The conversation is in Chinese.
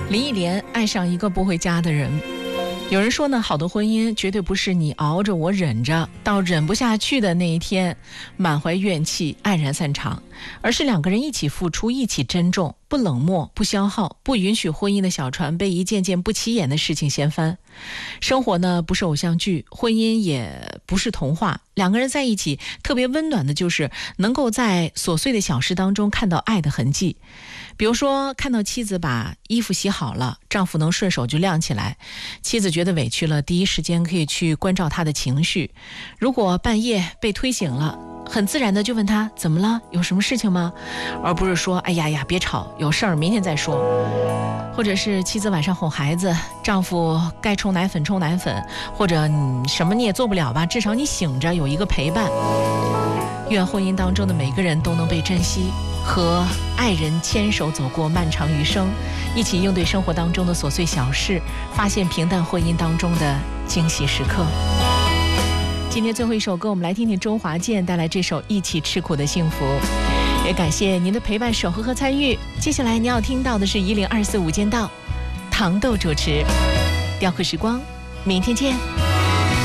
林忆莲爱上一个不回家的人。有人说呢，好的婚姻绝对不是你熬着我忍着，到忍不下去的那一天，满怀怨气黯然散场，而是两个人一起付出，一起珍重，不冷漠，不消耗，不允许婚姻的小船被一件件不起眼的事情掀翻。生活呢，不是偶像剧，婚姻也不是童话，两个人在一起特别温暖的就是能够在琐碎的小事当中看到爱的痕迹。比如说看到妻子把衣服洗好了，丈夫能顺手就晾起来，妻子觉得委屈了，第一时间可以去关照她的情绪。如果半夜被推醒了，很自然的就问他怎么了，有什么事情吗？而不是说哎呀别吵，有事儿明天再说。或者是妻子晚上哄孩子，丈夫该冲奶粉冲奶粉，或者你什么你也做不了吧，至少你醒着有一个陪伴。愿婚姻当中的每个人都能被珍惜，和爱人牵手走过漫长余生，一起应对生活当中的琐碎小事，发现平淡婚姻当中的惊喜时刻。今天最后一首歌，我们来听听周华健带来这首《一起吃苦的幸福》，也感谢您的陪伴、守候和参与。接下来您要听到的是10245间道，糖豆主持，雕刻时光，明天见。